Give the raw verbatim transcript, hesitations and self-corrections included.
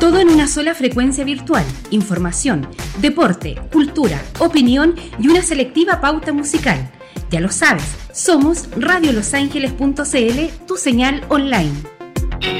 Todo en una sola frecuencia virtual. Información, deporte, cultura, opinión y una selectiva pauta musical. Ya lo sabes, somos radio los ángeles punto c l, tu señal online.